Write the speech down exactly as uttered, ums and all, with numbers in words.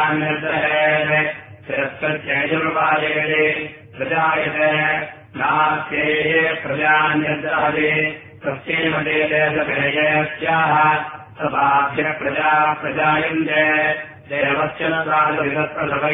निर्दहेत् शिरस्यैजुर्वादेवे प्रजायते नास्येः प्रजान्यर्दहति तस्यैव देशभेयस्याः सभाभ्यः प्रजा प्रजायन्ते देवस्य न